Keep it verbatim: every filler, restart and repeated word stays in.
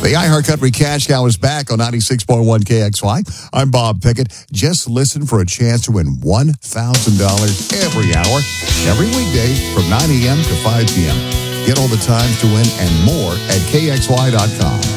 The iHeart Country Cash Cow is back on ninety-six point one K X Y. I'm Bob Pickett. Just listen for a chance to win one thousand dollars every hour, every weekday from nine a.m. to five p.m. Get all the times to win and more at K X Y dot com.